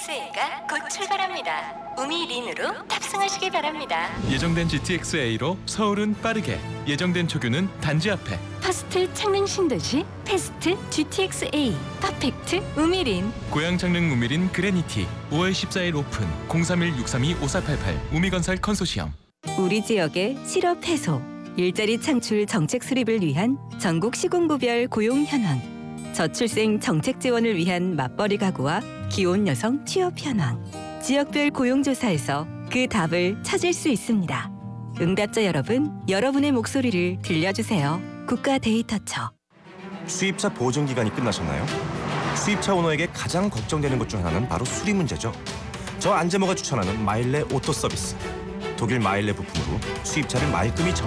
GTX-A가 곧 출발합니다. 우미린으로 탑승하시기 바랍니다. 예정된 GTX-A로 서울은 빠르게, 예정된 초규는 단지 앞에. 퍼스트 창릉 신도시 패스트 GTX-A 퍼펙트 우미린. 고양 창릉 우미린 그레니티 5월 14일 오픈. 031-632-5488 우미건설 컨소시엄. 우리 지역의 실업 해소, 일자리 창출 정책 수립을 위한 전국 시군구별 고용 현황, 저출생 정책 지원을 위한 맞벌이 가구와 기혼 여성 취업 현황, 지역별 고용조사에서 그 답을 찾을 수 있습니다. 응답자 여러분, 여러분의 목소리를 들려주세요. 국가 데이터처. 수입차 보증 기간이 끝나셨나요? 수입차 오너에게 가장 걱정되는 것 중 하나는 바로 수리 문제죠. 저 안재모가 추천하는 마일레 오토 서비스. 독일 마일레 부품으로 수입차를 말끔히